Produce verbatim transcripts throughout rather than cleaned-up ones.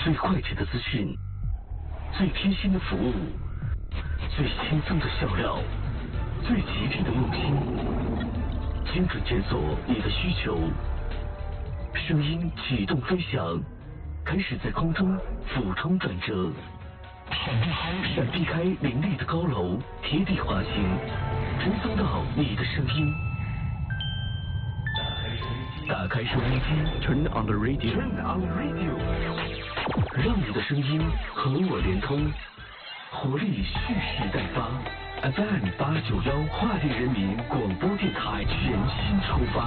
最快捷的资讯，最贴心的服务，最轻松的笑料，最极致的用心，精准检索你的需求，声音启动飞翔，开始在空中俯冲转折，闪避开闪避开林立的高楼，贴地滑行，传送到你的声音。打开收音机 ，Turn on the radio，Turn on the radio， 让你的声音和我连通，活力蓄势待发。F M 八九幺跨地人民广播电台全新出发。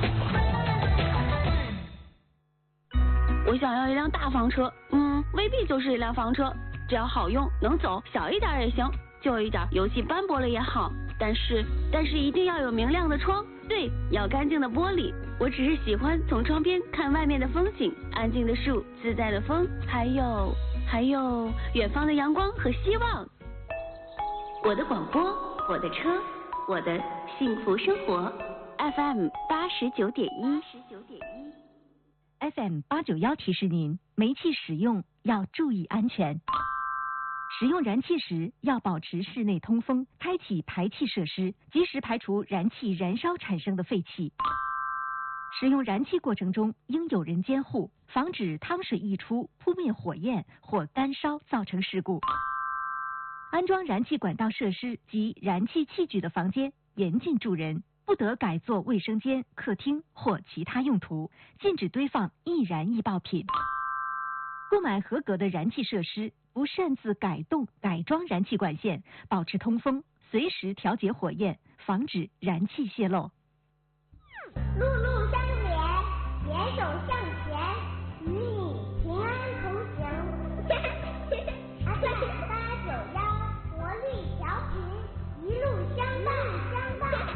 我想要一辆大房车，嗯，未必就是一辆房车，只要好用能走，小一点也行，旧一点油漆斑驳了也好，但是但是一定要有明亮的窗，对，要干净的玻璃。我只是喜欢从窗边看外面的风景，安静的树，自在的风，还有还有远方的阳光和希望。我的广播，我的车，我的幸福生活。F M 八十九点一，十九点一。 F M 八九幺提示您，煤气使用要注意安全。使用燃气时要保持室内通风，开启排气设施，及时排除燃气燃烧产生的废气。使用燃气过程中应有人监护，防止汤水溢出扑灭火焰或干烧造成事故。安装燃气管道设施及燃气器具的房间严禁住人，不得改作卫生间、客厅或其他用途，禁止堆放易燃易爆品。购买合格的燃气设施，不擅自改动、改装燃气管线，保持通风，随时调节火焰，防止燃气泄漏。 路路相连，携手向前，与你平安同行。F M 八九幺，活力调频，一路相伴，相伴。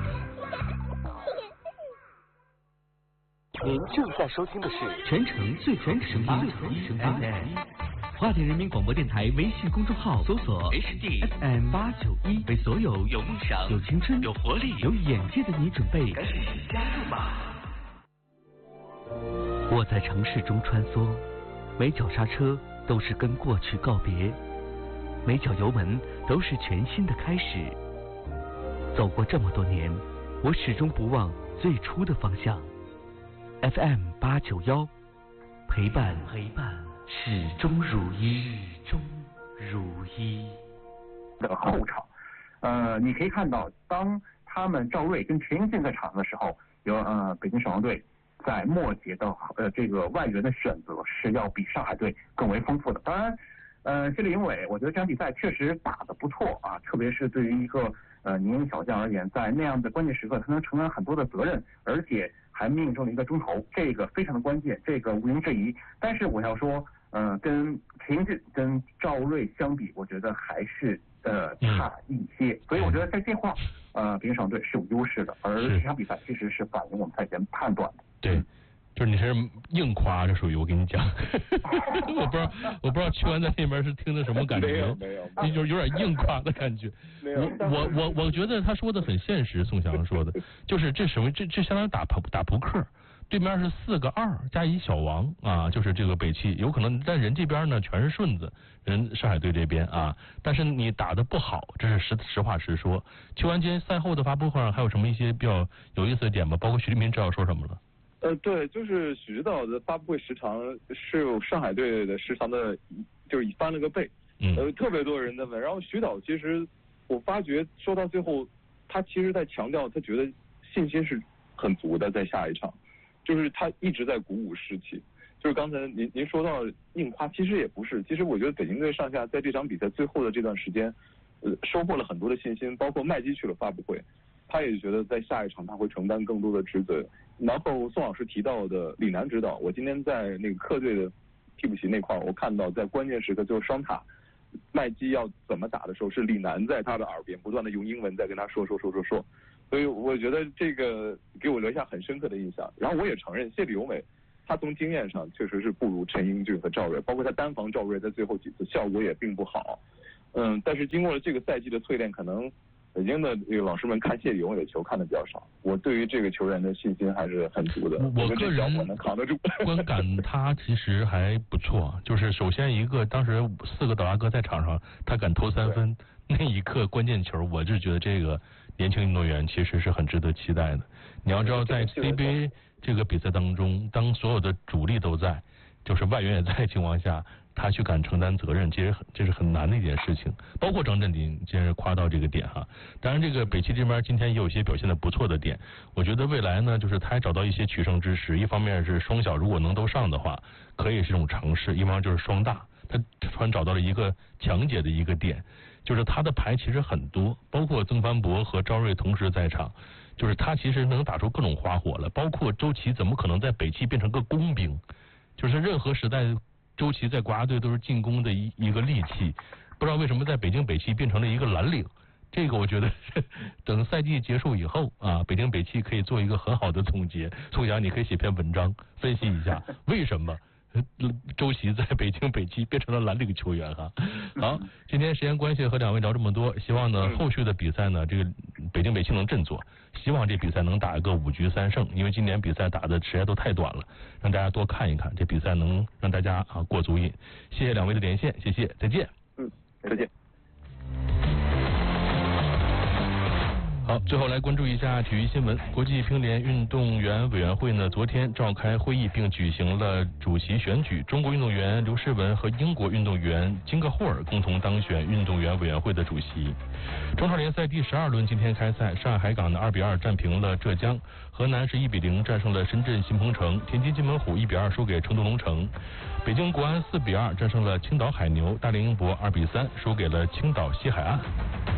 您正在收听的是全城最全声音 F M 华电人民广播电台微信公众号，搜索 H D F M 八九一，为所有有梦想、有青春、有活力、有眼界的你准备赶紧加入吧！我在城市中穿梭，每脚刹车都是跟过去告别，每脚油门都是全新的开始。走过这么多年，我始终不忘最初的方向。F M 八九幺，陪伴陪伴，始终如一，始终如一。 的后场，呃，你可以看到，当他们赵睿跟陈英健在场的时候，有呃北京省王队在末节的呃这个外援的选择是要比上海队更为丰富的。当然，呃，谢立永伟，我觉得这场比赛确实打得不错啊，特别是对于一个呃年轻小将而言，在那样的关键时刻，他能承担很多的责任，而且还命中了一个中投，这个非常的关键，这个毋庸置疑。但是我要说，呃，跟陈英健、跟赵睿相比，我觉得还是呃差一些。嗯、所以我觉得在这块，呃，北京省队是有优势的，而这场比赛其实是反映我们赛前判断的。 对。就是你是硬夸，这属于我跟你讲，我不知道我不知道邱安在那边是听的什么感觉， 没有没有， 你就是有点硬夸的感觉。 没有， 我我我觉得他说的很现实，宋翔说的，就是这什么这这相当于打扑打扑克，对面是四个二加一小王啊，就是这个北汽，有可能但人这边呢全是顺子，人上海队这边啊，但是你打的不好，这是实实话实说。邱安今天赛后的发布会上还有什么一些比较有意思的点吗？包括徐立民知道说什么了？ 呃，对，就是许指导的发布会时长是有上海队的时长的，就是翻了个倍， 嗯， 呃，特别多人在问。然后许导其实我发觉说到最后，他其实在强调，他觉得信心是很足的，在下一场，就是他一直在鼓舞士气。就是刚才您您说到硬夸，其实也不是，其实我觉得北京队上下在这场比赛最后的这段时间，呃，收获了很多的信心，包括麦基去了发布会。他也觉得在下一场他会承担更多的职责。然后宋老师提到的李楠指导，我今天在那个客队的替补席那块，我看到在关键时刻就是双塔麦基要怎么打的时候，是李楠在他的耳边不断的用英文在跟他说说说说说，所以我觉得这个给我留下很深刻的印象。然后我也承认谢立永伟他从经验上确实是不如陈英俊和赵睿，包括他单防赵睿在最后几次效果也并不好。嗯，但是经过了这个赛季的淬炼，可能北京的这个老师们看谢勇伟的球看的比较少，我对于这个球员的信心还是很足的。 我个人我能扛得住。 观感他其实还不错，就是首先一个，当时四个德拉戈在场上，他敢投三分，那一刻关键球，我就觉得这个年轻运动员其实是很值得期待的。你要知道，在 C B A 这个比赛当中，当所有的主力都在，就是外援也在情况下，他去敢承担责任，其实这是很难的一件事情。包括张镇麟，今日夸到这个点哈。当然，这个北汽这边今天也有一些表现的不错的点。我觉得未来呢，就是他还找到一些取胜之时。一方面是双小如果能都上的话，可以是一种尝试；一方面就是双大，他突然找到了一个强解的一个点，就是他的牌其实很多，包括曾凡博和赵睿同时在场，就是他其实能打出各种花火来。包括周琦怎么可能在北汽变成个工兵？就是任何时代。周琦在国家队都是进攻的一一个利器，不知道为什么在北京北汽变成了一个蓝领。这个我觉得等赛季结束以后啊，北京北汽可以做一个很好的总结。宋翔，你可以写篇文章分析一下为什么周琦在北京北汽变成了蓝领球员哈。好，今天时间关系和两位聊这么多，希望呢后续的比赛呢这个北京北汽能振作，希望这比赛能打一个五局三胜，因为今年比赛打的时间都太短了，让大家多看一看，这比赛能让大家啊过足瘾。谢谢两位的连线，谢谢，再见。 嗯，再见。 好，最后来关注一下体育新闻。国际乒联运动员委员会呢，昨天召开会议并举行了主席选举。中国运动员刘诗雯和英国运动员金克霍尔共同当选运动员委员会的主席。中超联赛第十二轮今天开赛，上海海港的二比二战平了浙江，河南是一比零战胜了深圳新鹏城，天津津门虎一比二输给成都龙城，北京国安四比二战胜了青岛海牛，大连英博二比三输给了青岛西海岸。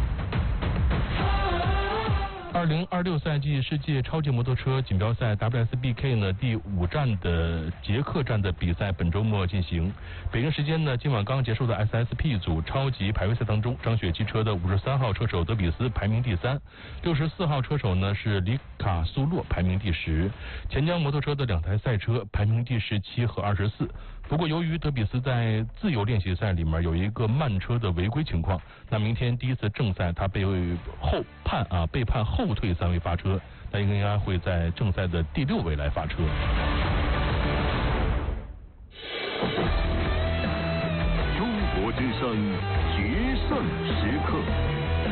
二零二六赛季世界超级摩托车锦标赛 W S B K 呢第五站的捷克站的比赛本周末进行。北京时间呢今晚刚结束的 S S P 组超级排位赛当中，张雪汽车的五十三号车手德比斯排名第三，六十四号车手呢是里卡苏洛排名第十，钱江摩托车的两台赛车排名第十七和二十四。不过由于德比斯在自由练习赛里面有一个慢车的违规情况，那明天第一次正赛他被后判啊被判后退三位发车，那应该会在正赛的第六位来发车。 中国之声决胜时刻。